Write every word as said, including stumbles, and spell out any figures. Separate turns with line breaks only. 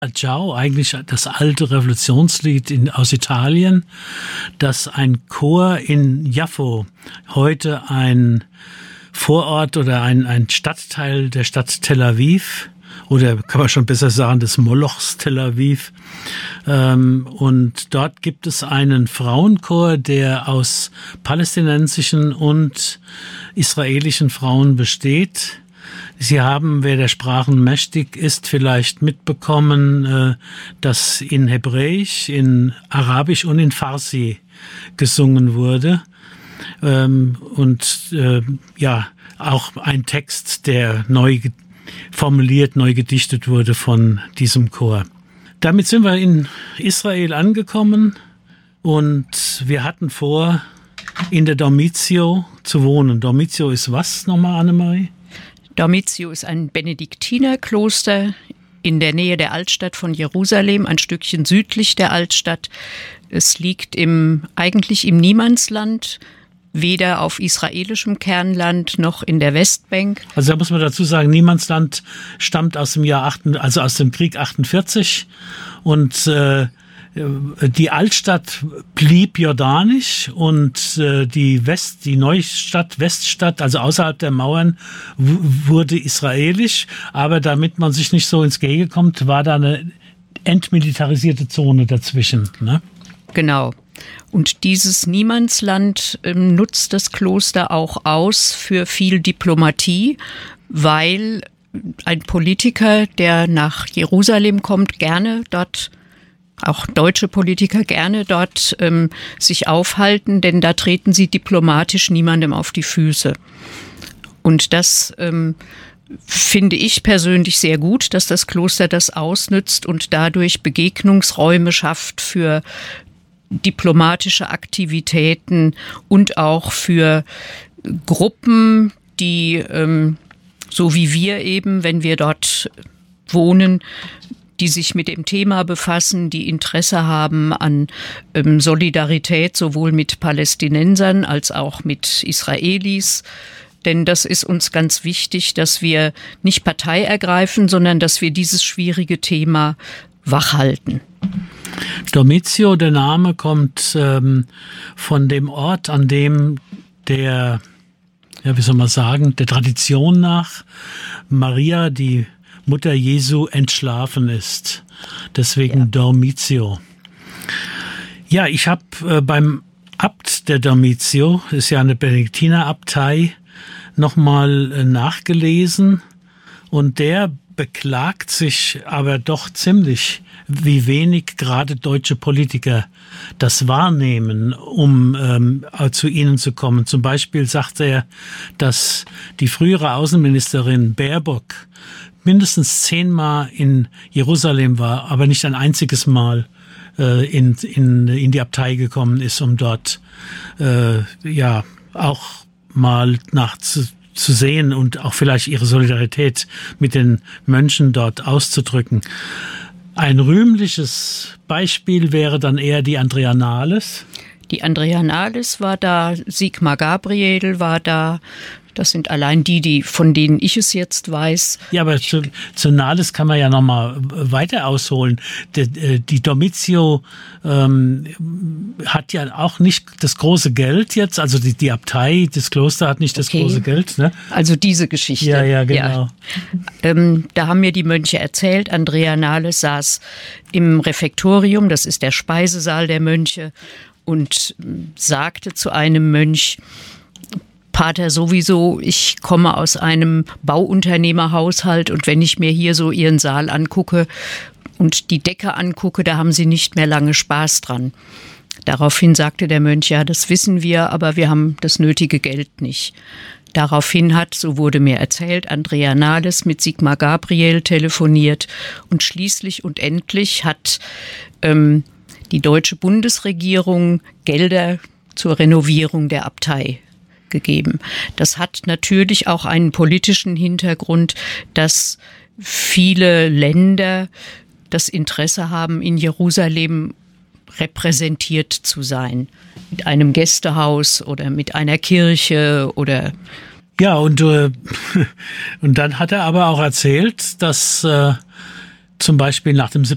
Ciao, eigentlich das alte Revolutionslied in, aus Italien, das ein Chor in Jaffo, heute ein Vorort oder ein, ein Stadtteil der Stadt Tel Aviv, oder kann man schon besser sagen, des Molochs Tel Aviv. Ähm, und dort gibt es einen Frauenchor, der aus palästinensischen und israelischen Frauen besteht. Sie haben, wer der Sprachen mächtig ist, vielleicht mitbekommen, dass in Hebräisch, in Arabisch und in Farsi gesungen wurde. Und ja, auch ein Text, der neu formuliert, neu gedichtet wurde von diesem Chor. Damit sind wir in Israel angekommen und wir hatten vor, in der Dormitio zu wohnen. Dormitio ist was nochmal, Annemarie?
Dormitio ist ein Benediktinerkloster in der Nähe der Altstadt von Jerusalem, ein Stückchen südlich der Altstadt. Es liegt im, eigentlich im Niemandsland, weder auf israelischem Kernland noch in der Westbank.
Also da muss man dazu sagen, Niemandsland stammt aus dem Jahr acht, also aus dem Krieg achtundvierzig und äh, die Altstadt blieb jordanisch und äh, die West, die Neustadt, Weststadt, also außerhalb der Mauern, w- wurde israelisch. Aber damit man sich nicht so ins Gehege kommt, war da eine entmilitarisierte Zone dazwischen, ne?
Genau. Und dieses Niemandsland ähm, nutzt das Kloster auch aus für viel Diplomatie, weil ein Politiker, der nach Jerusalem kommt, gerne dort auch deutsche Politiker gerne dort ähm, sich aufhalten, denn da treten sie diplomatisch niemandem auf die Füße. Und das ähm, finde ich persönlich sehr gut, dass das Kloster das ausnützt und dadurch Begegnungsräume schafft für diplomatische Aktivitäten und auch für Gruppen, die, ähm, so wie wir eben, wenn wir dort wohnen, die sich mit dem Thema befassen, die Interesse haben an ähm, Solidarität sowohl mit Palästinensern als auch mit Israelis. Denn das ist uns ganz wichtig, dass wir nicht Partei ergreifen, sondern dass wir dieses schwierige Thema wachhalten.
Dormitio, der Name kommt ähm, von dem Ort, an dem der, ja, wie soll man sagen, der Tradition nach Maria, die Mutter Jesu, entschlafen ist. Deswegen ja. Dormitio. Ja, ich habe äh, beim Abt der Dormitio, ist ja eine Benediktinerabtei, nochmal äh, nachgelesen und der beklagt sich aber doch ziemlich, wie wenig gerade deutsche Politiker das wahrnehmen, um ähm, zu ihnen zu kommen. Zum Beispiel sagt er, dass die frühere Außenministerin Baerbock mindestens zehnmal in Jerusalem war, aber nicht ein einziges Mal äh, in, in, in die Abtei gekommen ist, um dort äh, ja auch mal nach zu, zu sehen und auch vielleicht ihre Solidarität mit den Mönchen dort auszudrücken. Ein rühmliches Beispiel wäre dann eher die Andrea Nahles.
Die Andrea Nahles war da, Sigmar Gabriel war da. Das sind allein die, die, von denen ich es jetzt weiß.
Ja, aber zu, zu Nahles kann man ja noch mal weiter ausholen. Die, die Dormitio ähm, hat ja auch nicht das große Geld jetzt, also die, die Abtei, das Kloster hat nicht das okay. große Geld. Ne?
Also diese Geschichte.
Ja, ja, genau. Ja.
Ähm, da haben mir die Mönche erzählt, Andrea Nahles saß im Refektorium, das ist der Speisesaal der Mönche, und sagte zu einem Mönch: Pater, sowieso, ich komme aus einem Bauunternehmerhaushalt und wenn ich mir hier so Ihren Saal angucke und die Decke angucke, da haben Sie nicht mehr lange Spaß dran. Daraufhin sagte der Mönch: Ja, das wissen wir, aber wir haben das nötige Geld nicht. Daraufhin hat, so wurde mir erzählt, Andrea Nahles mit Sigmar Gabriel telefoniert und schließlich und endlich hat ähm, die deutsche Bundesregierung Gelder zur Renovierung der Abtei gegeben. Das hat natürlich auch einen politischen Hintergrund, dass viele Länder das Interesse haben, in Jerusalem repräsentiert zu sein. Mit einem Gästehaus oder mit einer Kirche oder...
Ja, und, äh, und dann hat er aber auch erzählt, dass äh, zum Beispiel nach dem